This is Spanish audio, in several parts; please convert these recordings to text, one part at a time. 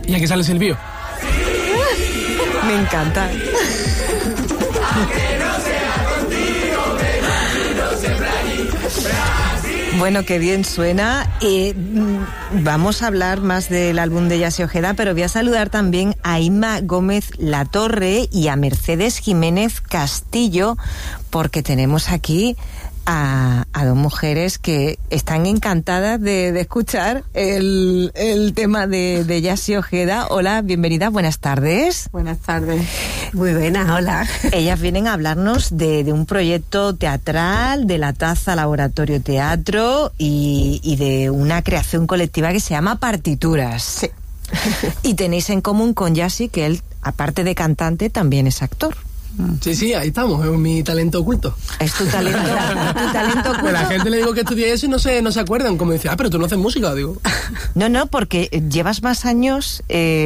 Y aquí sale el silbido. Me encanta. Bueno, qué bien suena. Vamos a hablar más del álbum de Yasi Ojeda, pero voy a saludar también a Inma Gómez Latorre y a Mercedes Jiménez Castillo, porque tenemos aquí a dos mujeres que están encantadas de escuchar el tema de Yasi Ojeda. Hola, bienvenidas, buenas tardes. Buenas tardes. Muy buenas, hola. Ellas vienen a hablarnos de un proyecto teatral, de la Taza Laboratorio Teatro y de una creación colectiva que se llama Partituras. Sí. Y tenéis en común con Yasi que él, aparte de cantante, también es actor. Sí, ahí estamos, es mi talento oculto. Es tu talento, oculto. Pues la gente le digo que estudié eso y no se acuerdan, como dice, pero tú no haces música, digo. No, porque llevas más años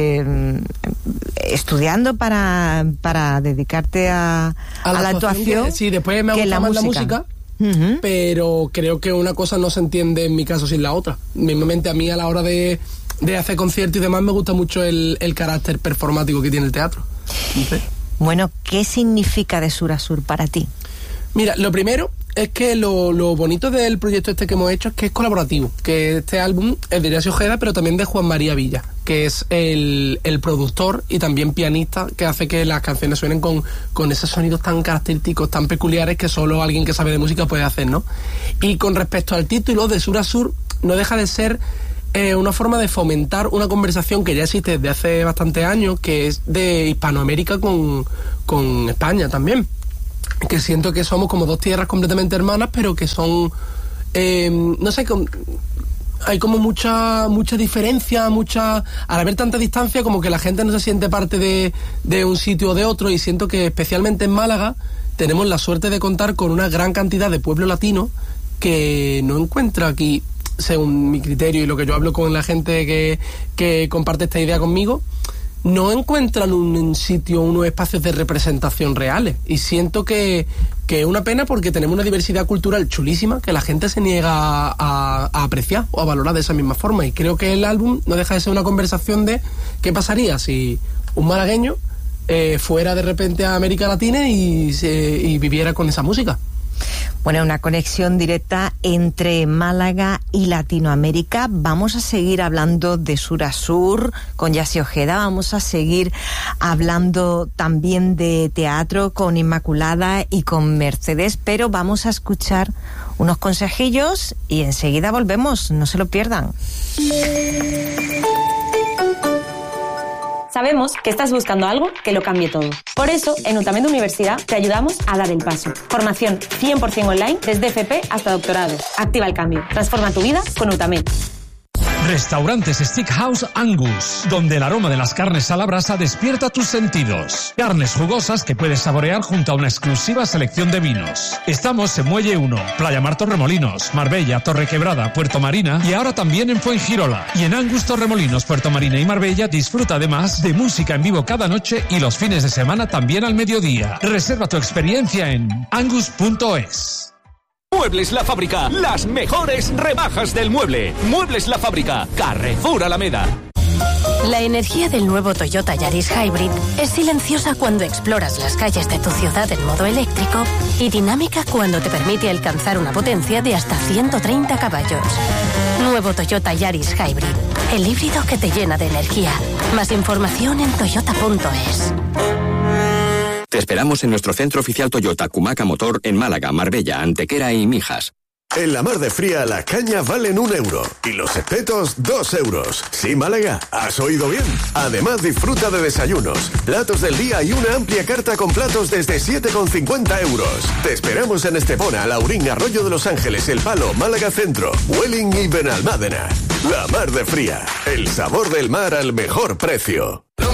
estudiando para dedicarte a la actuación. Sí, después me ha gustado más la música. Uh-huh. Pero creo que una cosa no se entiende en mi caso sin la otra. Mismamente a mí a la hora de hacer conciertos y demás me gusta mucho el carácter performático que tiene el teatro. ¿Sí? Bueno, ¿qué significa De Sur a Sur para ti? Mira, lo primero es que lo bonito del proyecto este que hemos hecho es que es colaborativo, que este álbum es de Yasi Ojeda, pero también de Juan María Villa, que es el productor y también pianista que hace que las canciones suenen con esos sonidos tan característicos, tan peculiares que solo alguien que sabe de música puede hacer, ¿no? Y con respecto al título, De Sur a Sur, no deja de ser una forma de fomentar una conversación que ya existe desde hace bastantes años, que es de Hispanoamérica con España también, que siento que somos como dos tierras completamente hermanas, pero que son no sé, hay como mucha diferencia, al haber tanta distancia, como que la gente no se siente parte de un sitio o de otro, y siento que especialmente en Málaga tenemos la suerte de contar con una gran cantidad de pueblo latino que no encuentra aquí, según mi criterio y lo que yo hablo con la gente que comparte esta idea conmigo, no encuentran un sitio, unos espacios de representación reales. Y siento que es una pena, porque tenemos una diversidad cultural chulísima que la gente se niega a apreciar o a valorar de esa misma forma. Y creo que el álbum no deja de ser una conversación de qué pasaría si un malagueño fuera de repente a América Latina y viviera con esa música. Bueno, una conexión directa entre Málaga y Latinoamérica. Vamos a seguir hablando de Sur a Sur con Yasi Ojeda. Vamos a seguir hablando también de teatro con Inmaculada y con Mercedes, pero vamos a escuchar unos consejillos y enseguida volvemos. No se lo pierdan. Sabemos que estás buscando algo que lo cambie todo. Por eso, en Utamente Universidad te ayudamos a dar el paso. Formación 100% online desde FP hasta doctorado. Activa el cambio. Transforma tu vida con Utamente. Restaurantes Steakhouse Angus, donde el aroma de las carnes a la brasa despierta tus sentidos. Carnes jugosas que puedes saborear junto a una exclusiva selección de vinos. Estamos en Muelle 1, Playa Mar Torremolinos, Marbella, Torrequebrada, Puerto Marina y ahora también en Fuengirola. Y en Angus Torremolinos, Puerto Marina y Marbella disfruta además de música en vivo cada noche y los fines de semana también al mediodía. Reserva tu experiencia en angus.es. Muebles La Fábrica, las mejores rebajas del mueble. Muebles La Fábrica, Carrefour Alameda. La energía del nuevo Toyota Yaris Hybrid es silenciosa cuando exploras las calles de tu ciudad en modo eléctrico y dinámica cuando te permite alcanzar una potencia de hasta 130 caballos. Nuevo Toyota Yaris Hybrid, el híbrido que te llena de energía. Más información en toyota.es. Te esperamos en nuestro centro oficial Toyota Cumaca Motor en Málaga, Marbella, Antequera y Mijas. En la Mar de Fría la caña valen €1 y los espetos €2. Sí, Málaga, has oído bien. Además disfruta de desayunos, platos del día y una amplia carta con platos desde €7,50. Te esperamos en Estepona, Laurín, Arroyo de los Ángeles, El Palo, Málaga Centro, Welling y Benalmádena. La Mar de Fría, el sabor del mar al mejor precio.